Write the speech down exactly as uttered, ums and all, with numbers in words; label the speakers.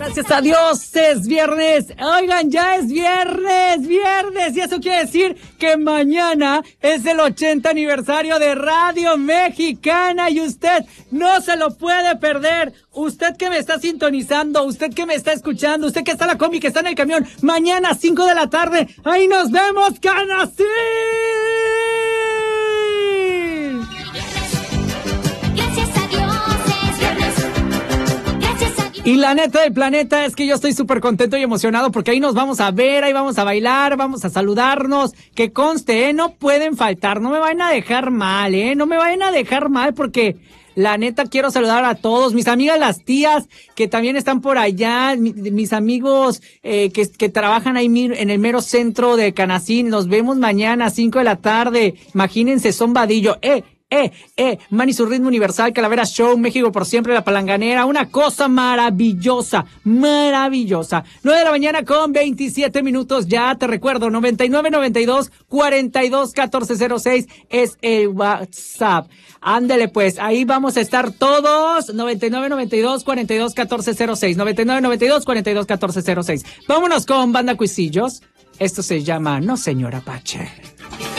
Speaker 1: Gracias a Dios, es viernes. Oigan, ya es viernes, viernes. Y eso quiere decir que mañana es el ochenta aniversario de Radio Mexicana y usted no se lo puede perder. Usted que me está sintonizando, usted que me está escuchando, usted que está en la combi, que está en el camión, mañana cinco de la tarde, ahí nos vemos, Canacín. Y la neta del planeta es que yo estoy súper contento y emocionado porque ahí nos vamos a ver, ahí vamos a bailar, vamos a saludarnos. Que conste, ¿eh? No pueden faltar, no me vayan a dejar mal, ¿eh? No me vayan a dejar mal porque la neta quiero saludar a todos. Mis amigas las tías que también están por allá, mi, mis amigos eh, que, que trabajan ahí en el mero centro de Canacín. Nos vemos mañana a cinco de la tarde. Imagínense, son Vadillo. ¡Eh! Eh, eh, Manny su ritmo universal, Calavera Show, México por siempre, La Palanganera, una cosa maravillosa, maravillosa. nueve de la mañana con veintisiete minutos, ya te recuerdo, noventa y nueve noventa y dos cuarenta y dos catorce cero seis es el WhatsApp. Ándele pues, ahí vamos a estar todos, noventa y nueve noventa y dos cuarenta y dos catorce cero seis, noventa y nueve noventa y dos cuarenta y dos catorce cero seis. Vámonos con Banda Cuisillos, esto se llama No Señor Apache.